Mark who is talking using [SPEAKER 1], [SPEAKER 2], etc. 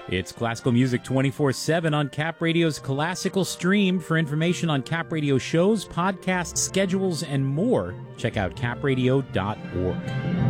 [SPEAKER 1] It's classical music 24/7 on Cap Radio's classical stream. For information on Cap Radio shows, podcasts, schedules, and more, check out capradio.org.